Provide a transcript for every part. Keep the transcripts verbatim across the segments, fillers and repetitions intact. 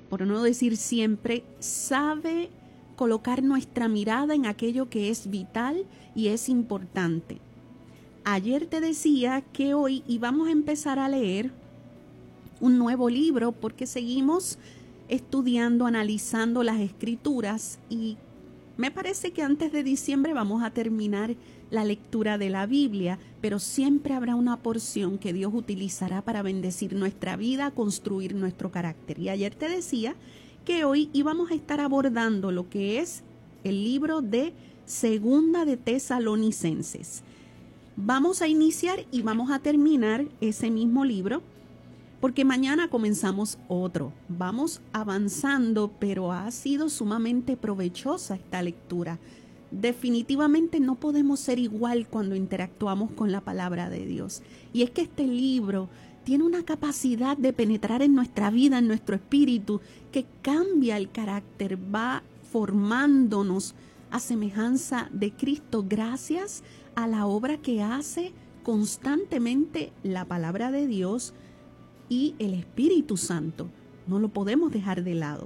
por no decir siempre, sabe colocar nuestra mirada en aquello que es vital y es importante. Ayer te decía que hoy íbamos a empezar a leer un nuevo libro porque seguimos estudiando, analizando las escrituras y me parece que antes de diciembre vamos a terminar la lectura de la Biblia, pero siempre habrá una porción que Dios utilizará para bendecir nuestra vida, construir nuestro carácter. Y ayer te decía que hoy íbamos a estar abordando lo que es el libro de Segunda de Tesalonicenses. Vamos a iniciar y vamos a terminar ese mismo libro, porque mañana comenzamos otro. Vamos avanzando, pero ha sido sumamente provechosa esta lectura. Definitivamente no podemos ser igual cuando interactuamos con la palabra de Dios. Y es que este libro tiene una capacidad de penetrar en nuestra vida, en nuestro espíritu, que cambia el carácter, va formándonos a semejanza de Cristo gracias a la obra que hace constantemente la palabra de Dios y el Espíritu Santo. No lo podemos dejar de lado.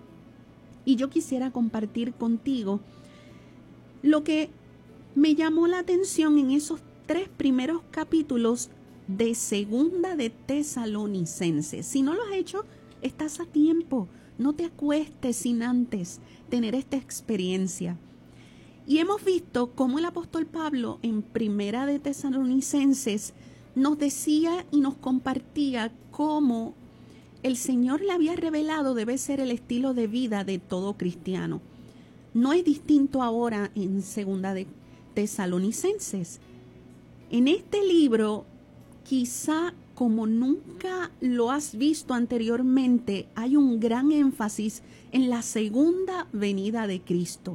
Y yo quisiera compartir contigo lo que me llamó la atención en esos tres primeros capítulos de Segunda de Tesalonicenses. Si no lo has hecho, estás a tiempo. No te acuestes sin antes tener esta experiencia. Y hemos visto cómo el apóstol Pablo en Primera de Tesalonicenses nos decía y nos compartía cómo el Señor le había revelado debe ser el estilo de vida de todo cristiano. No es distinto ahora en Segunda de Tesalonicenses. En este libro, quizá como nunca lo has visto anteriormente, hay un gran énfasis en la segunda venida de Cristo.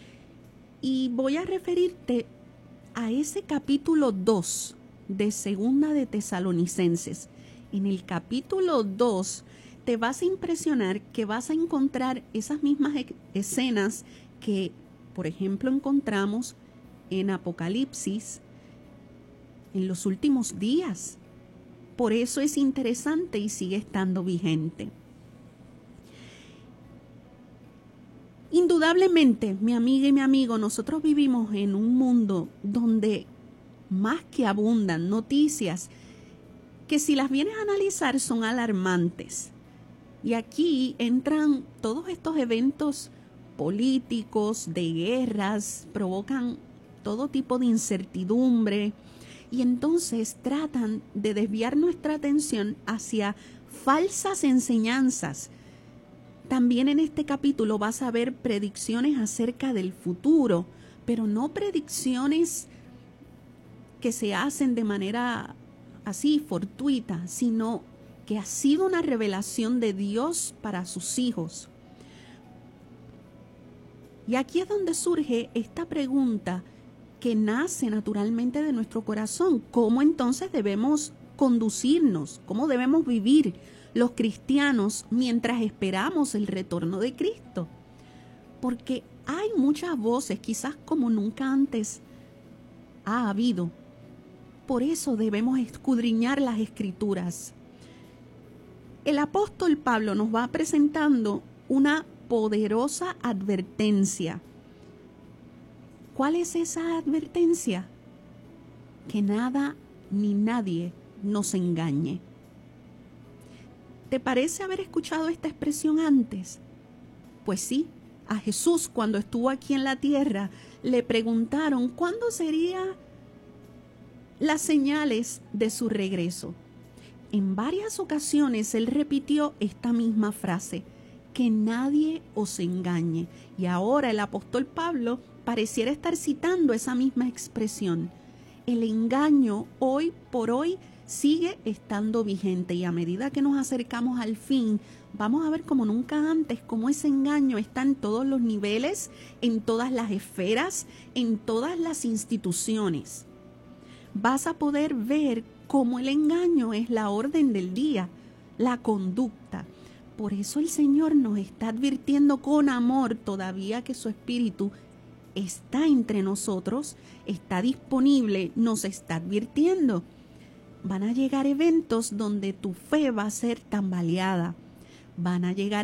Y voy a referirte a ese capítulo dos de Segunda de Tesalonicenses. En el capítulo dos te vas a impresionar que vas a encontrar esas mismas escenas que, por ejemplo, encontramos en Apocalipsis en los últimos días. Por eso es interesante y sigue estando vigente. Indudablemente, mi amiga y mi amigo, nosotros vivimos en un mundo donde más que abundan noticias que si las vienes a analizar son alarmantes. Y aquí entran todos estos eventos políticos, de guerras, provocan todo tipo de incertidumbre y entonces tratan de desviar nuestra atención hacia falsas enseñanzas. También en este capítulo vas a ver predicciones acerca del futuro, pero no predicciones que se hacen de manera así fortuita, sino que ha sido una revelación de Dios para sus hijos. Y aquí es donde surge esta pregunta que nace naturalmente de nuestro corazón. ¿Cómo entonces debemos conducirnos? ¿Cómo debemos vivir los cristianos mientras esperamos el retorno de Cristo? Porque hay muchas voces, quizás como nunca antes ha habido. Por eso debemos escudriñar las Escrituras. El apóstol Pablo nos va presentando una poderosa advertencia. ¿Cuál es esa advertencia? Que nada ni nadie nos engañe. ¿Te parece haber escuchado esta expresión antes? Pues sí, a Jesús cuando estuvo aquí en la tierra le preguntaron cuándo serían las señales de su regreso. En varias ocasiones él repitió esta misma frase, que nadie os engañe. Y ahora el apóstol Pablo pareciera estar citando esa misma expresión. El engaño hoy por hoy sigue estando vigente y a medida que nos acercamos al fin, vamos a ver como nunca antes cómo ese engaño está en todos los niveles, en todas las esferas, en todas las instituciones. Vas a poder ver cómo el engaño es la orden del día, la conducta. Por eso el Señor nos está advirtiendo con amor todavía que su Espíritu está entre nosotros, está disponible, nos está advirtiendo. Van a llegar eventos donde tu fe va a ser tambaleada. Van a llegar